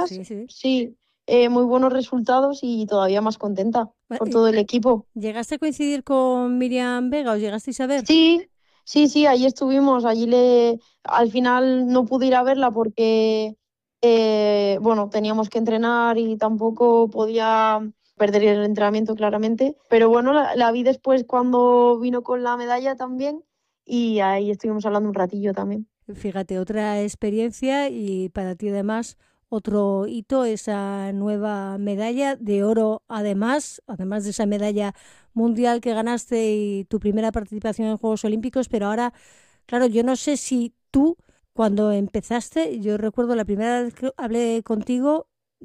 medallas, sí, sí. sí, muy buenos resultados y todavía más contenta Va- por eh, todo el equipo. ¿Llegaste a coincidir con Miriam Vega? ¿Os llegasteis a ver? Sí, sí, sí, allí estuvimos. Al final no pude ir a verla porque, bueno, teníamos que entrenar y tampoco podía perder el entrenamiento claramente. Pero bueno, la vi después cuando vino con la medalla también y ahí estuvimos hablando un ratillo también. Fíjate, otra experiencia y para ti además otro hito, esa nueva medalla de oro además de esa medalla mundial que ganaste y tu primera participación en Juegos Olímpicos, pero ahora, claro, yo no sé si tú cuando empezaste, yo recuerdo la primera vez que hablé contigo,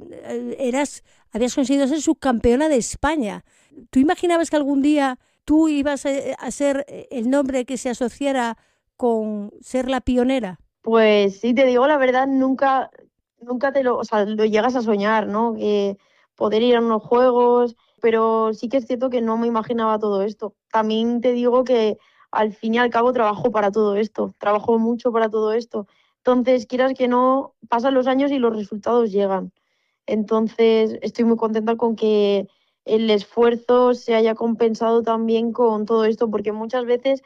habías conseguido ser subcampeona de España. ¿Tú imaginabas que algún día tú ibas a ser el nombre que se asociara con ser la pionera? Pues sí, te digo la verdad, nunca o sea, lo llegas a soñar, ¿no? Que poder ir a unos juegos, pero sí que es cierto que no me imaginaba todo esto. También te digo que al fin y al cabo trabajo para todo esto, trabajo mucho para todo esto. Entonces, quieras que no, pasan los años y los resultados llegan. Entonces, estoy muy contenta con que el esfuerzo se haya compensado también con todo esto, porque muchas veces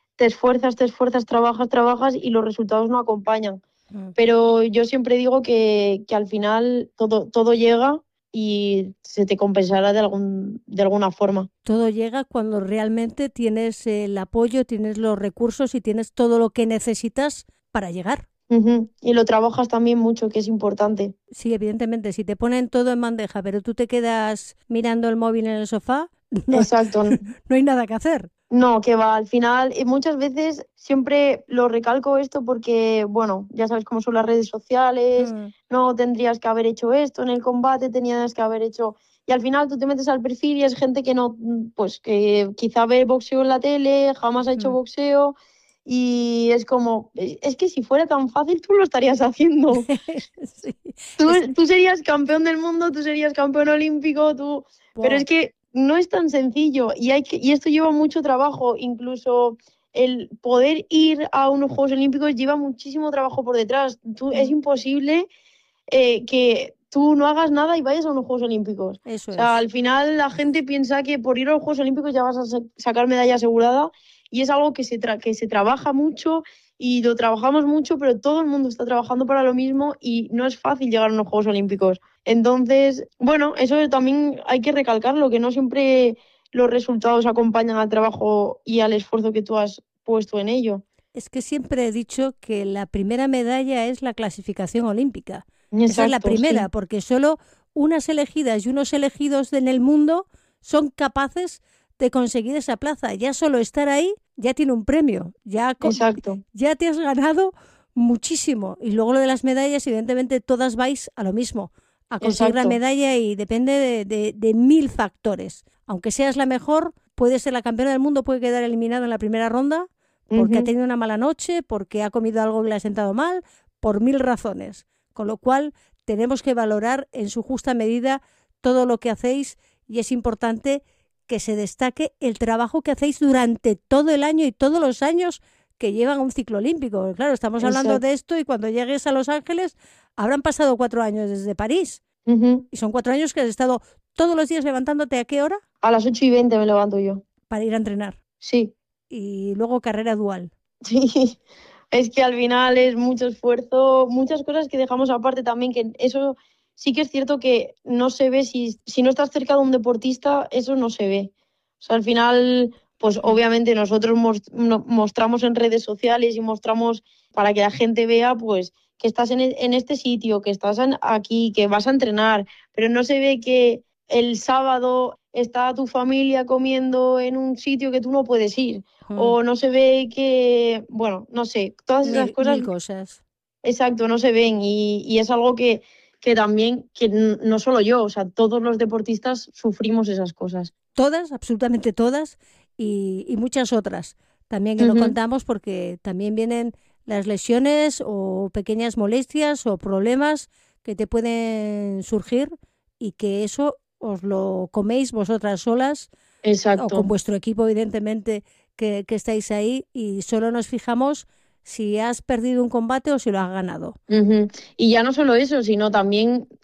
te esfuerzas, trabajas y los resultados no acompañan. Mm. Pero yo siempre digo que al final todo llega y se te compensará de alguna forma. Todo llega cuando realmente tienes el apoyo, tienes los recursos y tienes todo lo que necesitas para llegar. Ujú. Y lo trabajas también mucho, que es importante. Sí, evidentemente, si te ponen todo en bandeja, pero tú te quedas mirando el móvil en el sofá, no, Exacto. no hay nada que hacer. No, que va, al final, y muchas veces siempre lo recalco esto porque, bueno, ya sabes cómo son las redes sociales, Mm. no tendrías que haber hecho esto en el combate, tenías que haber hecho... Y al final tú te metes al perfil y es gente que no, pues que quizá ve boxeo en la tele, jamás ha hecho Mm. boxeo y es como, es que si fuera tan fácil tú lo estarías haciendo. Sí. Tú, Es, tú serías campeón del mundo, tú serías campeón olímpico, tú... Pero es wow. que no es tan sencillo y esto lleva mucho trabajo, incluso el poder ir a unos Juegos Olímpicos lleva muchísimo trabajo por detrás. Es Mm. imposible que tú no hagas nada y vayas a unos Juegos Olímpicos. Eso O sea, es. al final la gente piensa que por ir a los Juegos Olímpicos ya vas a sacar medalla asegurada y es algo que se trabaja mucho y lo trabajamos mucho, pero todo el mundo está trabajando para lo mismo y no es fácil llegar a unos Juegos Olímpicos. Entonces, bueno, eso también hay que recalcarlo, que no siempre los resultados acompañan al trabajo y al esfuerzo que tú has puesto en ello. Es que siempre he dicho que la primera medalla es la clasificación olímpica. Esa es la Exacto, primera, sí, porque solo unas elegidas y unos elegidos en el mundo son capaces de conseguir esa plaza. Ya solo estar ahí ya tiene un premio, exacto, ya te has ganado muchísimo. Y luego lo de las medallas, evidentemente todas vais a lo mismo, a conseguir la exacto. medalla y depende de mil factores. Aunque seas la mejor, puede ser la campeona del mundo, puede quedar eliminada en la primera ronda porque ha Ujú. tenido una mala noche, porque ha comido algo que le ha sentado mal, por mil razones. Con lo cual tenemos que valorar en su justa medida todo lo que hacéis y es importante que se destaque el trabajo que hacéis durante todo el año y todos los años que llevan un ciclo olímpico. Claro, estamos hablando Exacto. de esto y cuando llegues a Los Ángeles habrán pasado 4 años desde París. Ujú. Y son 4 años que has estado todos los días levantándote a qué hora A las 8:20 me levanto yo. para ir a entrenar. Sí, Y luego carrera dual. sí. Es que al final es mucho esfuerzo, muchas cosas que dejamos aparte también, que eso sí que es cierto que no se ve si no estás cerca de un deportista, eso no se ve. O sea, al final, pues Mm. obviamente nosotros mostramos en redes sociales y mostramos para que la gente vea, pues, que estás en este sitio, que estás aquí, que vas a entrenar, pero no se ve que el sábado está tu familia comiendo en un sitio que tú no puedes ir Mm. o no se ve que, bueno, no sé, todas esas cosas, Mil cosas. exacto, no se ven y es algo que también, no solo yo, o sea, todos los deportistas sufrimos esas cosas. Todas, absolutamente todas, y muchas otras. También que no Ujú. contamos porque también vienen las lesiones o pequeñas molestias o problemas que te pueden surgir y que eso os lo coméis vosotras solas o con Exacto. vuestro equipo, evidentemente, que estáis ahí y solo nos fijamos si has perdido un combate o si lo has ganado. Ujú. Y ya no solo eso, sino también